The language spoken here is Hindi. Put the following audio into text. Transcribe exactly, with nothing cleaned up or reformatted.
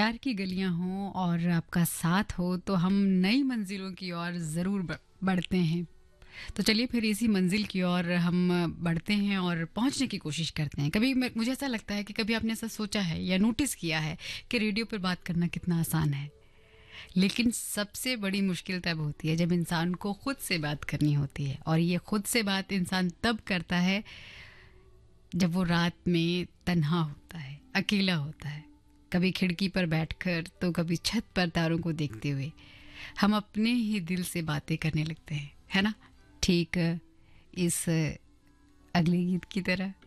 प्यार की गलियां हों और आपका साथ हो तो हम नई मंजिलों की ओर ज़रूर ब- बढ़ते हैं। तो चलिए फिर इसी मंजिल की ओर हम बढ़ते हैं और पहुंचने की कोशिश करते हैं। कभी मैं- मुझे ऐसा लगता है कि कभी आपने ऐसा सोचा है या नोटिस किया है कि रेडियो पर बात करना कितना आसान है, लेकिन सबसे बड़ी मुश्किल तब होती है जब इंसान को खुद से बात करनी होती है। और ये खुद से बात इंसान तब करता है जब वो रात में तन्हा होता है, अकेला होता है। कभी खिड़की पर बैठकर तो कभी छत पर तारों को देखते हुए हम अपने ही दिल से बातें करने लगते हैं, है ना? ठीक इस अगले गीत की तरह।